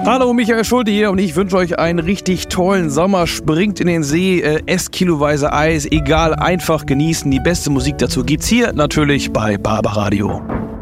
Hallo, Michael Schulte hier und ich wünsche euch einen richtig tollen Sommer. Springt in den See, esst kiloweise Eis, egal, einfach genießen. Die beste Musik dazu gibt's hier natürlich bei Barbaradio.